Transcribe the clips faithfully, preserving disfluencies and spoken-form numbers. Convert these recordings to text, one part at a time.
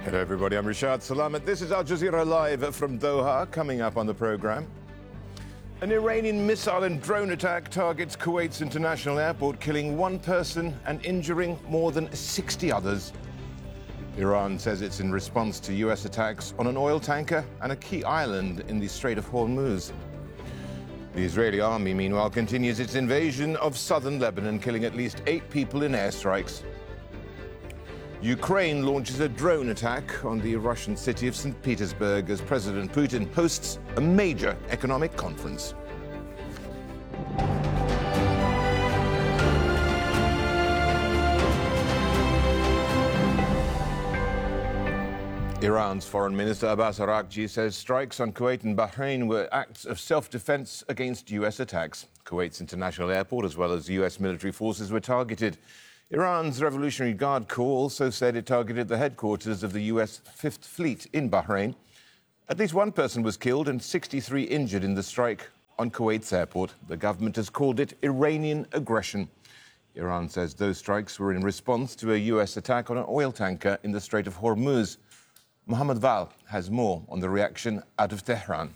Hello everybody, I'm Rashad Salamat. This is Al Jazeera Live from Doha. Coming up on the programme, an Iranian missile and drone attack targets Kuwait's international airport, killing one person and injuring more than sixty others. Iran says it's in response to U S attacks on an oil tanker and a key island in the Strait of Hormuz. The Israeli army, meanwhile, continues its invasion of southern Lebanon, killing at least eight people in airstrikes. Ukraine launches a drone attack on the Russian city of Saint Petersburg as President Putin hosts a major economic conference. Iran's Foreign Minister Abbas Araghchi says strikes on Kuwait and Bahrain were acts of self-defense against U S attacks. Kuwait's international airport, as well as U S military forces, were targeted. Iran's Revolutionary Guard Corps also said it targeted the headquarters of the U S Fifth Fleet in Bahrain. At least one person was killed and sixty-three injured in the strike on Kuwait's airport. The government has called it Iranian aggression. Iran says those strikes were in response to a U S attack on an oil tanker in the Strait of Hormuz. Mohammed Val has more on the reaction out of Tehran.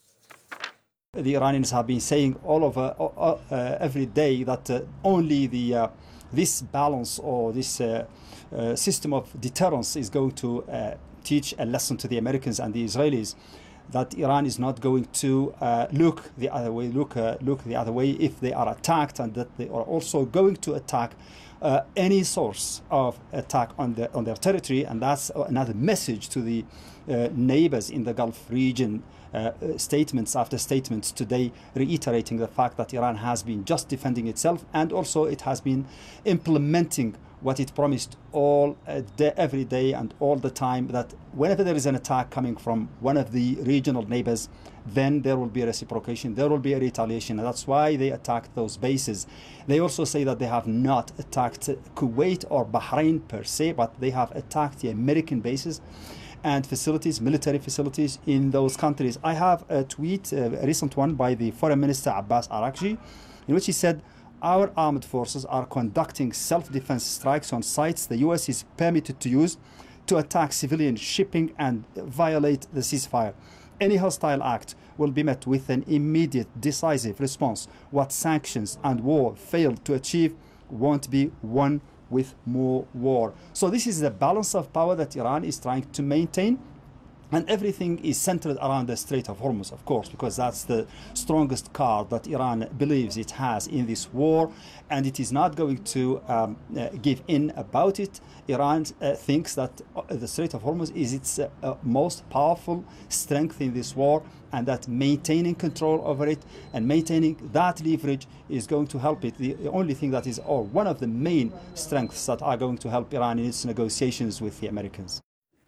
The Iranians have been saying all over uh, uh, every day that uh, only the uh, this balance or this uh, uh, system of deterrence is going to uh, teach a lesson to the Americans and the Israelis that Iran is not going to uh, look the other way, look uh, look the other way if they are attacked, and that they are also going to attack uh, any source of attack on the on their territory. And that's another message to the uh, neighbors in the Gulf region. Uh, statements after statements today reiterating the fact that Iran has been just defending itself, and also it has been implementing what it promised all uh, day, every day and all the time, that whenever there is an attack coming from one of the regional neighbors, then there will be a reciprocation, there will be a retaliation. And that's why they attacked those bases. They also say that they have not attacked Kuwait or Bahrain per se, but they have attacked the American bases and facilities, military facilities in those countries. I have a tweet, a recent one by the Foreign Minister Abbas Araghchi, in which he said, "Our armed forces are conducting self-defense strikes on sites the U S is permitted to use to attack civilian shipping and violate the ceasefire. Any hostile act will be met with an immediate, decisive response. What sanctions and war failed to achieve won't be won with more war." So this is the balance of power that Iran is trying to maintain, and everything is centered around the Strait of Hormuz, of course, because that's the strongest card that Iran believes it has in this war, and it is not going to um, uh, give in about it. Iran uh, thinks that uh, the Strait of Hormuz is its uh, uh, most powerful strength in this war, and that maintaining control over it and maintaining that leverage is going to help it. The, the only thing that is, or one of the main strengths that are going to help Iran in its negotiations with the Americans.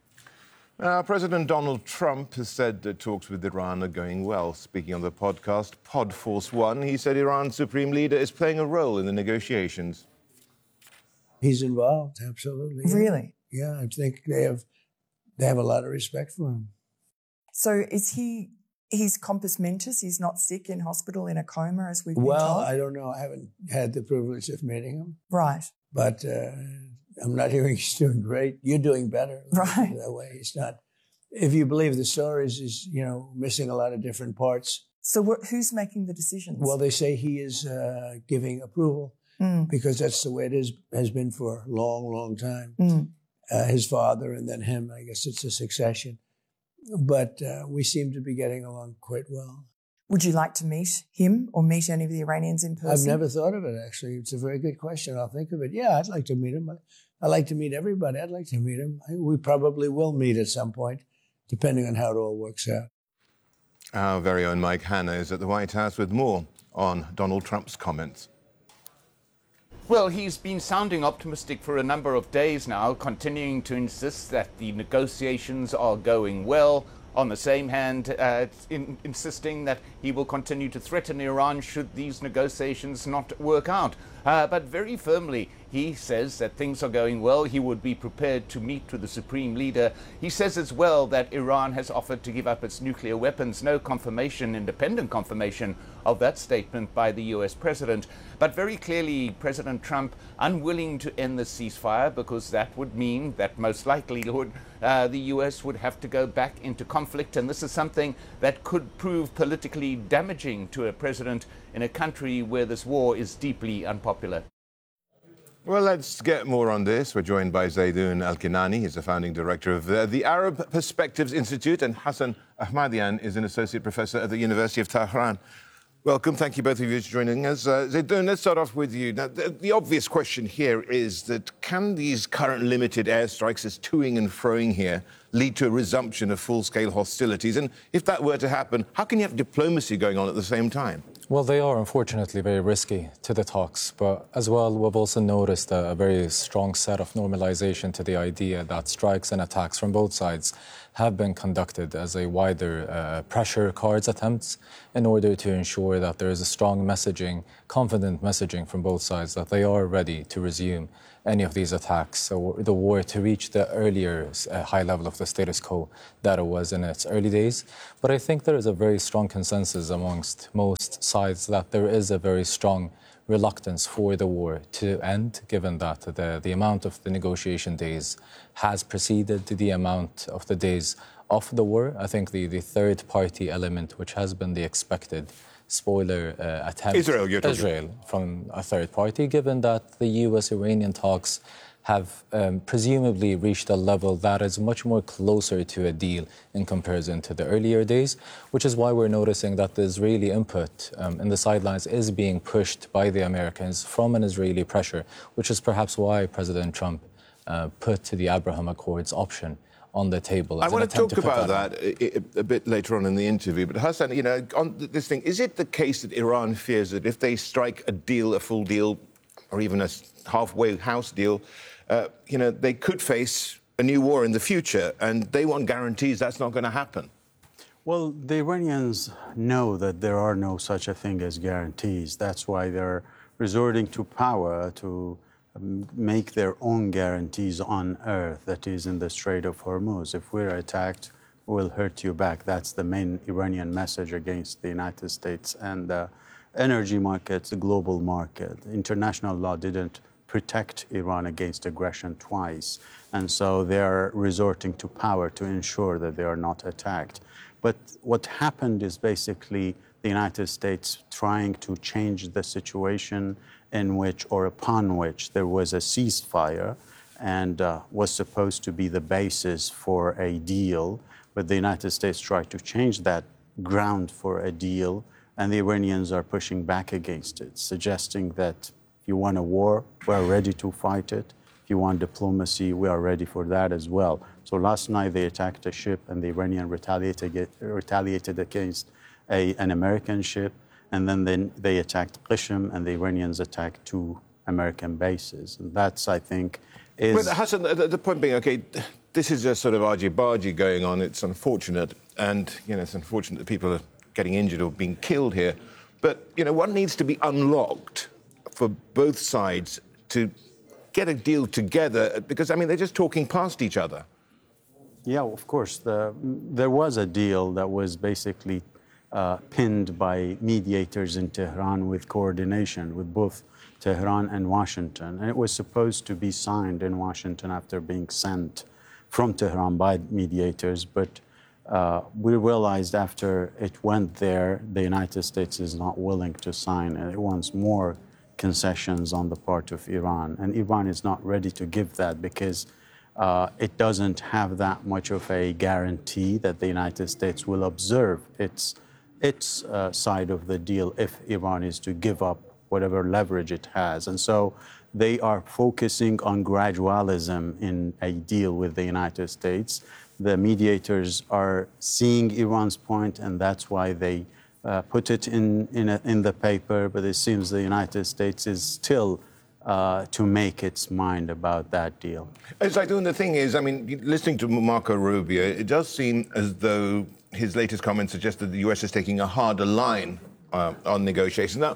Uh, President Donald Trump has said that talks with Iran are going well. Speaking on the podcast Pod Force One, he said Iran's supreme leader is playing a role in the negotiations. He's involved, absolutely. Really? Yeah, I think they have they have a lot of respect for him. So is he, he's compos mentis, he's not sick in hospital in a coma as we've been Well, told? I don't know. I haven't had the privilege of meeting him. Right. But uh, I'm not hearing he's doing great. You're doing better. Right. That way, he's not. If you believe the stories, he's, you know, missing a lot of different parts. So what, who's making the decisions? Well, they say he is uh, giving approval mm. because that's the way it is, has been for a long, long time. Mm. Uh, his father and then him, I guess it's a succession. But uh, we seem to be getting along quite well. Would you like to meet him or meet any of the Iranians in person? I've never thought of it, actually. It's a very good question. I'll think of it. Yeah, I'd like to meet him. I, I like to meet everybody. I'd like to meet him. I, we probably will meet at some point, depending on how it all works out. Our very own Mike Hanna is at the White House with more on Donald Trump's comments. Well, he's been sounding optimistic for a number of days now, continuing to insist that the negotiations are going well. On the same hand, uh, in, insisting that he will continue to threaten Iran should these negotiations not work out. Uh, but very firmly He says that things are going well. He would be prepared to meet with the supreme leader. He says as well that Iran has offered to give up its nuclear weapons. No confirmation, independent confirmation of that statement by the U S president. But very clearly, President Trump unwilling to end the ceasefire, because that would mean that most likely uh, the U S would have to go back into conflict. And this is something that could prove politically damaging to a president in a country where this war is deeply unpopular. Well, let's get more on this. We're joined by Zaydoun Al-Kinani. He's the founding director of the, the Arab Perspectives Institute, and Hassan Ahmadian is an associate professor at the University of Tehran. Welcome. Thank you both of you for joining us. Uh, Zaydoun, let's start off with you. Now, the, the obvious question here is that can these current limited airstrikes, as toing and froing here, lead to a resumption of full-scale hostilities? And if that were to happen, how can you have diplomacy going on at the same time? Well, they are unfortunately very risky to the talks, but as well, we've also noticed a, a very strong set of normalization to the idea that strikes and attacks from both sides have been conducted as a wider uh, pressure cards attempts in order to ensure that there is a strong messaging, confident messaging from both sides that they are ready to resume any of these attacks or the war to reach the earlier uh, high level of the status quo that it was in its early days. But I think there is a very strong consensus amongst most sides that there is a very strong reluctance for the war to end, given that the, the amount of the negotiation days has preceded the amount of the days of the war. I think the, the third party element, which has been the expected spoiler uh, attempt, Israel, you're talking. Israel from a third party, given that the U S-Iranian talks have um, presumably reached a level that is much more closer to a deal in comparison to the earlier days, which is why we're noticing that the Israeli input um, in the sidelines is being pushed by the Americans from an Israeli pressure, which is perhaps why President Trump uh, put the Abraham Accords option on the table. I want to talk to about that, that a, a bit later on in the interview. But Hassan, you know, on this thing, is it the case that Iran fears that if they strike a deal, a full deal, or even a halfway house deal, uh, you know, they could face a new war in the future, and they want guarantees that's not going to happen? Well, the Iranians know that there are no such a thing as guarantees. That's why they're resorting to power to make their own guarantees on earth, that is in the Strait of Hormuz. If we're attacked, we'll hurt you back. That's the main Iranian message against the United States and the energy markets, the global market. International law didn't protect Iran against aggression twice, and so they're resorting to power to ensure that they are not attacked. But what happened is basically the United States trying to change the situation in which or upon which there was a ceasefire and uh, was supposed to be the basis for a deal, but the United States tried to change that ground for a deal, and the Iranians are pushing back against it, suggesting that if you want a war, we're ready to fight it. If you want diplomacy, we are ready for that as well. So last night they attacked a ship, and the Iranian retaliated, retaliated against a, an American ship. And then they, they attacked Qishm, and the Iranians attacked two American bases. And that's, I think, is... But Hassan, the, the point being, OK, this is just sort of argy-bargy going on. It's unfortunate. And, you know, it's unfortunate that people are getting injured or being killed here. But, you know, what needs to be unlocked for both sides to get a deal together? Because, I mean, they're just talking past each other. Yeah, of course. The, there was a deal that was basically Uh, pinned by mediators in Tehran with coordination with both Tehran and Washington. And it was supposed to be signed in Washington after being sent from Tehran by mediators. But uh, we realized after it went there, the United States is not willing to sign, and it wants more concessions on the part of Iran. And Iran is not ready to give that because uh, it doesn't have that much of a guarantee that the United States will observe its its uh, side of the deal if Iran is to give up whatever leverage it has. And so they are focusing on gradualism in a deal with the United States. The mediators are seeing Iran's point, and that's why they uh, put it in, in, a, in the paper. But it seems the United States is still uh, to make its mind about that deal. It's like doing the thing is, I mean, listening to Marco Rubio, it does seem as though his latest comments suggest that the U S is taking a harder line uh, on negotiations. Now,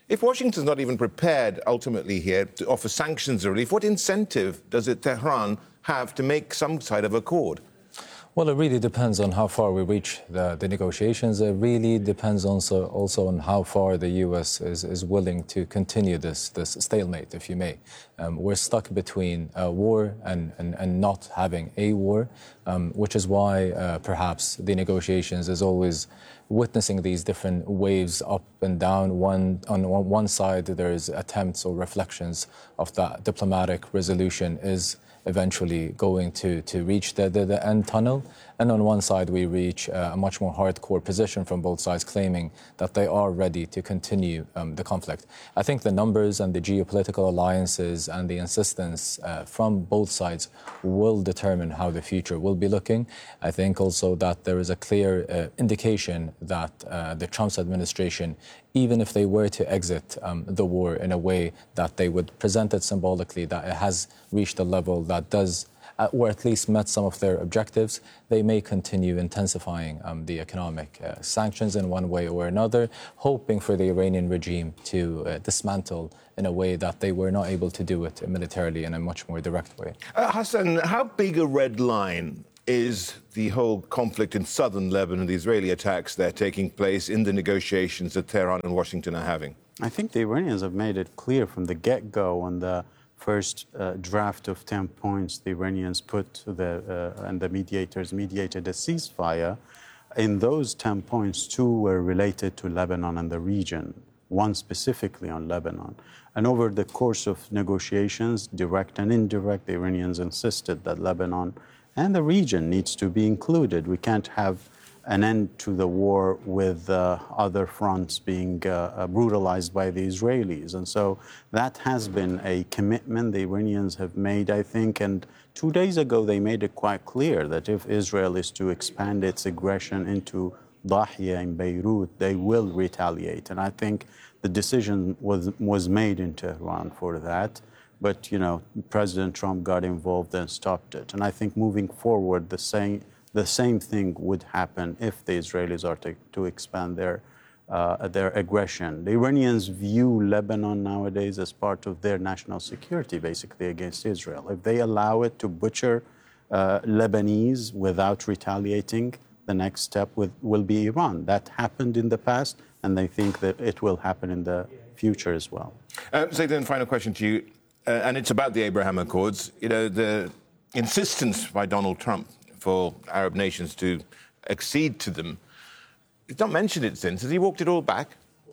If Washington's not even prepared ultimately here to offer sanctions relief, what incentive does it, Tehran have to make some side of accord? Well, it really depends on how far we reach the, the negotiations. It really depends also also on how far the U S is, is willing to continue this this stalemate, if you may. Um, we're stuck between a war and, and, and not having a war, um, which is why uh, perhaps the negotiations is always witnessing these different waves up and down. One on one side, there's attempts or reflections of that diplomatic resolution is eventually going to, to reach the, the, the end tunnel. And on one side, we reach uh, a much more hardcore position from both sides claiming that they are ready to continue um, the conflict. I think the numbers and the geopolitical alliances and the insistence uh, from both sides will determine how the future will be looking. I think also that there is a clear uh, indication that uh, the Trump administration, even if they were to exit um, the war in a way that they would present it symbolically, that it has reached a level that does, uh, or at least met some of their objectives, they may continue intensifying um, the economic uh, sanctions in one way or another, hoping for the Iranian regime to uh, dismantle in a way that they were not able to do it militarily in a much more direct way. Uh, Hassan, how big a red line is the whole conflict in southern Lebanon, the Israeli attacks that are taking place in the negotiations that Tehran and Washington are having? I think the Iranians have made it clear from the get-go on the first uh, draft of ten points the Iranians put to the, uh, and the mediators mediated a ceasefire. In those ten points, two were related to Lebanon and the region, one specifically on Lebanon. And over the course of negotiations, direct and indirect, the Iranians insisted that Lebanon and the region needs to be included. We can't have an end to the war with uh, other fronts being uh, brutalized by the Israelis. And so that has been a commitment the Iranians have made, I think. And two days ago, they made it quite clear that if Israel is to expand its aggression into Dahia in Beirut, they will retaliate. And I think the decision was, was made in Tehran for that. But, you know, President Trump got involved and stopped it. And I think moving forward, the same, the same thing would happen if the Israelis are to, to expand their, uh, their aggression. The Iranians view Lebanon nowadays as part of their national security, basically, against Israel. If they allow it to butcher uh, Lebanese without retaliating, the next step with, will be Iran. That happened in the past, and they think that it will happen in the future as well. Uh, Zayden, final question to you. Uh, and it's about the Abraham Accords. You know, the insistence by Donald Trump for Arab nations to accede to them. He's not mentioned it since. Has he walked it all back?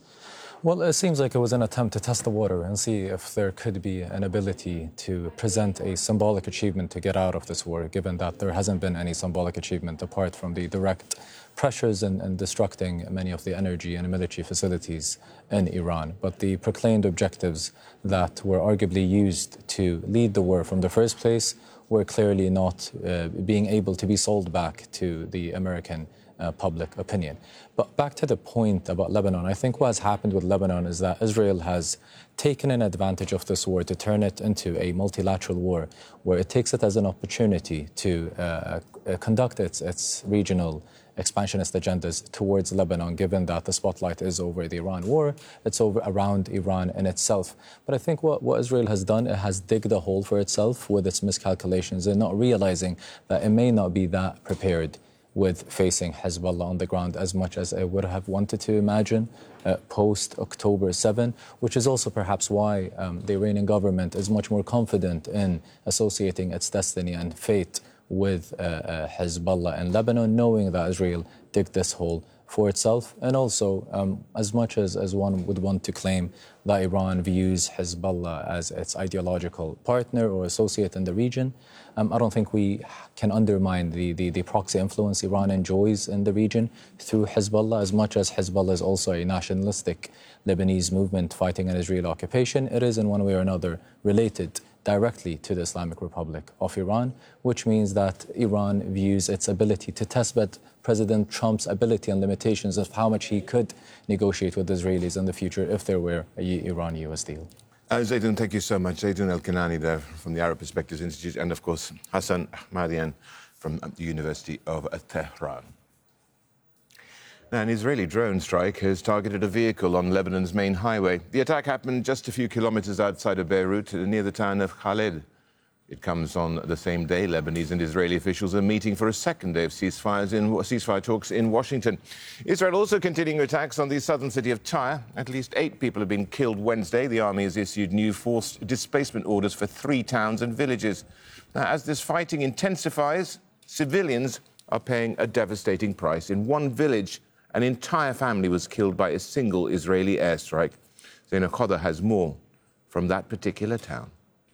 Well, it seems like it was an attempt to test the water and see if there could be an ability to present a symbolic achievement to get out of this war, given that there hasn't been any symbolic achievement apart from the direct pressures and, and destructing many of the energy and military facilities in Iran. But the proclaimed objectives that were arguably used to lead the war from the first place were clearly not uh, being able to be sold back to the American uh, public opinion. But back to the point about Lebanon, I think what has happened with Lebanon is that Israel has taken an advantage of this war to turn it into a multilateral war, where it takes it as an opportunity to uh, uh, conduct its, its regional expansionist agendas towards Lebanon, given that the spotlight is over the Iran war, it's over around Iran in itself. But I think what, what Israel has done, it has digged a hole for itself with its miscalculations and not realizing that it may not be that prepared with facing Hezbollah on the ground as much as it would have wanted to imagine uh, post-October seventh, which is also perhaps why um, the Iranian government is much more confident in associating its destiny and fate with uh, uh, Hezbollah in Lebanon, knowing that Israel digged this hole for itself. And also, um, as much as, as one would want to claim that Iran views Hezbollah as its ideological partner or associate in the region, um, I don't think we can undermine the, the, the proxy influence Iran enjoys in the region through Hezbollah. As much as Hezbollah is also a nationalistic Lebanese movement fighting an Israeli occupation, it is in one way or another related directly to the Islamic Republic of Iran, which means that Iran views its ability to test bet President Trump's ability and limitations of how much he could negotiate with the Israelis in the future if there were a Iran-U S deal. Uh, Zayden, thank you so much. Zayden El-Kanani there from the Arab Perspectives Institute, and of course Hassan Ahmadian from the University of Tehran. An Israeli drone strike has targeted a vehicle on Lebanon's main highway. The attack happened just a few kilometers outside of Beirut, near the town of Khaled. It comes on the same day Lebanese and Israeli officials are meeting for a second day of ceasefires in, ceasefire talks in Washington. Israel also continuing attacks on the southern city of Tyre. At least eight people have been killed Wednesday. The army has issued new forced displacement orders for three towns and villages. Now, as this fighting intensifies, civilians are paying a devastating price. In one village, an entire family was killed by a single Israeli airstrike. Zaina Khoda has more from that particular town.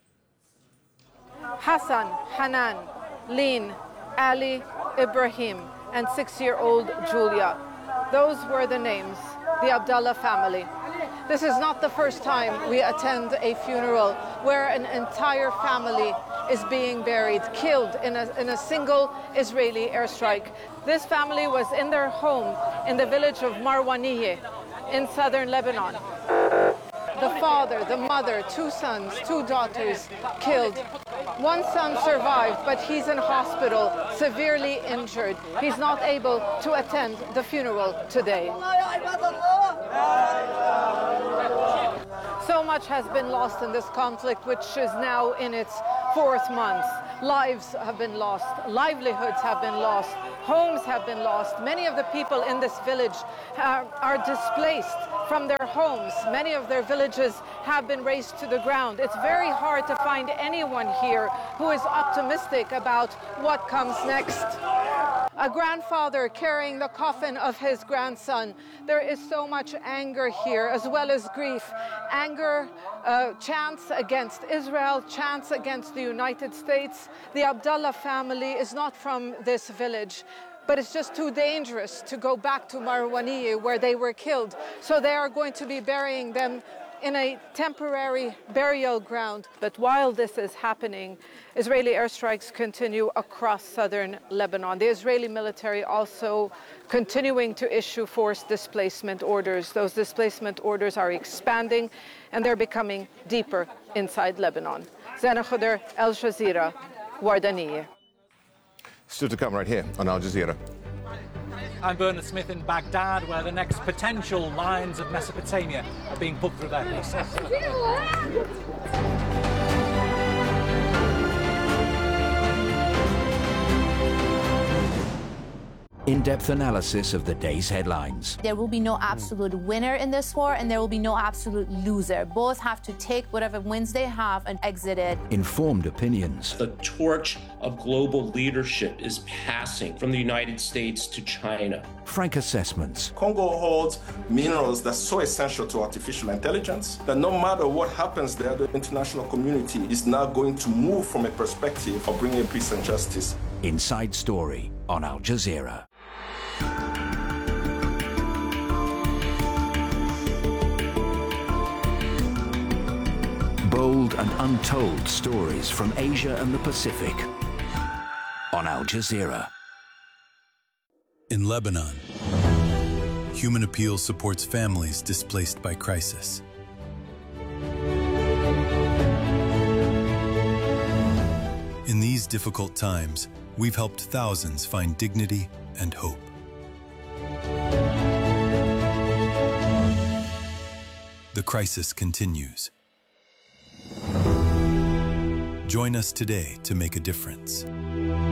Hassan, Hanan, Lin, Ali, Ibrahim, and six-year-old Julia. Those were the names, the Abdallah family. This is not the first time we attend a funeral where an entire family is being buried, killed in a, in a single Israeli airstrike. This family was in their home in the village of Marwaniyeh in southern Lebanon. The father, the mother, two sons, two daughters killed. One son survived, but he's in hospital, severely injured. He's not able to attend the funeral today. So much has been lost in this conflict, which is now in its fourth month. Lives have been lost, livelihoods have been lost, homes have been lost. Many of the people in this village are, are displaced from their homes. Many of their villages have been razed to the ground. It's very hard to find anyone here who is optimistic about what comes next. A grandfather carrying the coffin of his grandson. There is so much anger here, as well as grief. Anger, uh, chants against Israel, chants against the United States. The Abdallah family is not from this village, but it's just too dangerous to go back to Marwaniyeh where they were killed. So they are going to be burying them in a temporary burial ground. But while this is happening, Israeli airstrikes continue across southern Lebanon. The Israeli military also continuing to issue forced displacement orders. Those displacement orders are expanding and they're becoming deeper inside Lebanon. Zaina Khoda, Al Jazeera, Wardaniyeh. Still to come right here on Al Jazeera. I'm Bernard Smith in Baghdad, where the next potential lions of Mesopotamia are being put through their paces. In-depth analysis of the day's headlines. There will be no absolute winner in this war, and there will be no absolute loser. Both have to take whatever wins they have and exit it. Informed opinions. The torch of global leadership is passing from the United States to China. Frank assessments. Congo holds minerals that's so essential to artificial intelligence that no matter what happens there, the international community is now going to move from a perspective of bringing peace and justice. Inside Story on Al Jazeera. Bold and untold stories from Asia and the Pacific on Al Jazeera. In Lebanon, Human Appeal supports families displaced by crisis. In these difficult times, we've helped thousands find dignity and hope. The crisis continues. Join us today to make a difference.